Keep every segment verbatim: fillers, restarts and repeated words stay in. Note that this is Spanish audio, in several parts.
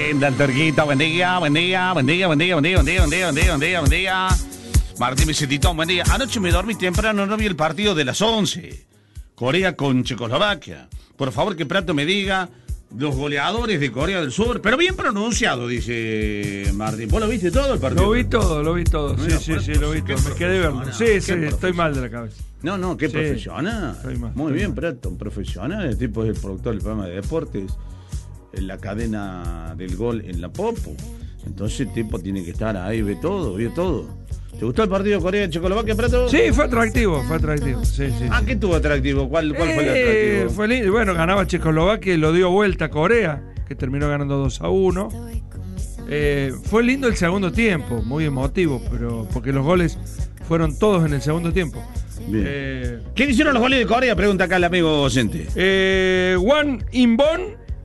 linda Turquita, buen día, buen día, buen día, buen día, buen día, buen día, buen día, buen día, buen día, buen día. Martín Vicentitón, buen día. Anoche me dormí temprano, no vi el partido de las once. Corea con Checoslovaquia. Por favor, que Prato me diga los goleadores de Corea del Sur, pero bien pronunciado, dice Martín. ¿Vos lo viste todo el partido? Lo vi todo, lo vi todo. Mira, Sí, sí, sí, lo vi todo. Me quedé verlo. Sí, sí, estoy mal de la cabeza. No, no, qué Sí, profesional. estoy mal, Muy estoy bien, mal. Prato, un profesional. El tipo es el productor del programa de deportes, en la cadena del gol en la Popo. Entonces el tipo tiene que estar ahí, ve todo, ve todo. ¿Te gustó el partido Corea-Checoslovaquia, Prato? Sí, fue atractivo, fue atractivo. Sí, sí. Ah, ¿qué tuvo atractivo? ¿Cuál, cuál fue el Eh, atractivo? fue lindo. Bueno, ganaba Checoslovaquia y lo dio vuelta a Corea, que terminó ganando dos a uno. Eh, fue lindo el segundo tiempo, muy emotivo, pero porque los goles fueron todos en el segundo tiempo. Bien. Eh, ¿Quién hicieron los goles de Corea? Pregunta acá el amigo docente. eh, Won Inbon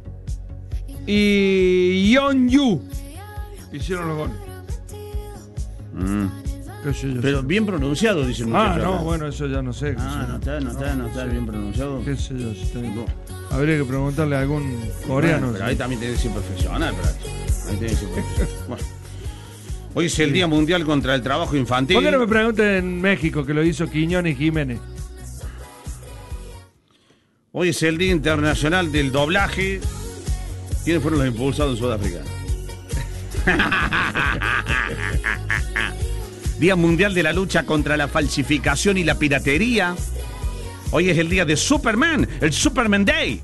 y Yeon-yu hicieron los goles. Mm. Qué sé yo. Pero bien pronunciado, dice el Ah, muchacho. no, acá. bueno, eso ya no sé. qué Ah, sé no yo. está, no está, no está bien pronunciado. Qué sé yo. si está bien. No. Habría que preguntarle a algún coreano. Bueno, pero ahí también tiene que ser profesional, Prato. Ahí tiene que ser profesional. Bueno. Hoy es el Día Mundial contra el Trabajo Infantil. ¿Por qué no me pregunten en México que lo hizo Quiñones y Jiménez? Hoy es el Día Internacional del Doblaje. ¿Quiénes fueron los impulsados en Sudáfrica? Día Mundial de la Lucha contra la Falsificación y la Piratería. Hoy es el día de Superman, el Superman Day.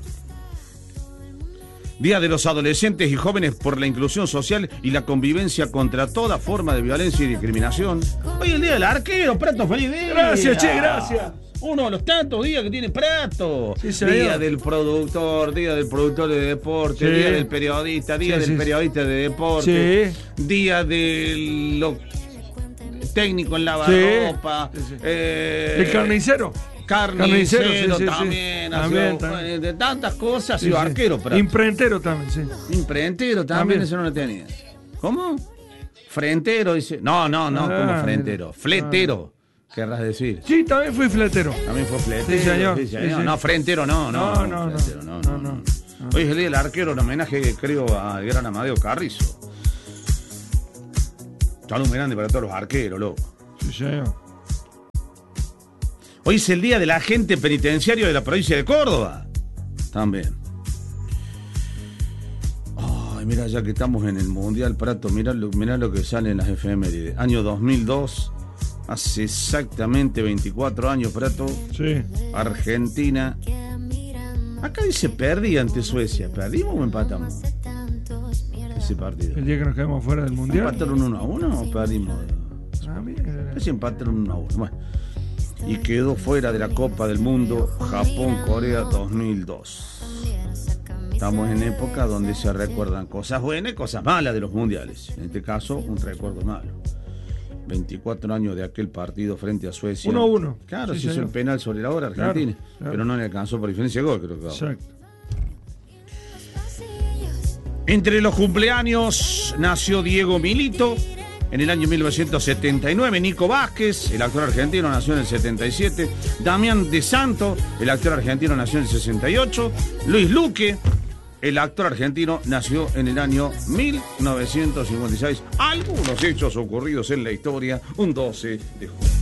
Día de los adolescentes y jóvenes por la inclusión social y la convivencia contra toda forma de violencia y discriminación. Hoy es el día del arquero, Prato, feliz día. Gracias, che, gracias. Uno de los tantos días que tiene Prato. Sí, señor. Día del productor, día del productor de deporte, Sí. día del periodista, día Sí, del sí, periodista de deporte, Sí. día del lo- técnico en Sí. lavarropa, Sí, sí. eh, El carnicero. carnicero, Carnicero, sí, sí, sí. también, ha También, sido, también. eh, de tantas cosas, ha Sí, sido sí. arquero, Prato. Imprentero también, sí. Imprentero también, También. eso no lo tenía. ¿Cómo? Frentero, dice. No, no, no, Ah, como frentero. mira. Fletero, querrás decir. Sí, también fui fletero. También fue fletero. Sí, señor. sí, Sí, sí. No, frentero no, no. No, no, no. fletero, no, no, No, no. no. Hoy es el día del arquero, en homenaje, creo, al gran Amadeo Carrizo. Saludos muy grande para todos los arqueros, loco. Sí, señor. Hoy es el día del agente penitenciario de la provincia de Córdoba. También. Ay, mira, ya que estamos en el Mundial, Prato, mirá lo, mirá lo que sale en las efemérides. Año dos mil dos, hace exactamente veinticuatro años, Prato. Sí. Argentina. Acá dice perdí ante Suecia. ¿Perdimos o empatamos? Ese partido. El día que nos quedamos fuera del mundial. ¿Empataron uno a uno o perdimos? Ah, mira. Casi empataron uno a uno. Bueno. Y quedó fuera de la Copa del Mundo Japón-Corea dos mil dos. Estamos en época donde se recuerdan cosas buenas y cosas malas de los mundiales. En este caso, un recuerdo malo. veinticuatro años de aquel partido frente a Suecia. Uno a uno. Claro, Sí, se hizo señor. el penal sobre la hora Argentina. Claro, claro. Pero no le alcanzó por diferencia de gol, creo que. Exacto. Entre los cumpleaños nació Diego Milito en el año mil novecientos setenta y nueve. Nico Vázquez, el actor argentino, nació en el setenta y siete. Damián De Santo, el actor argentino, nació en el sesenta y ocho. Luis Luque, el actor argentino, nació en el año mil novecientos cincuenta y seis. Algunos hechos ocurridos en la historia un doce de junio.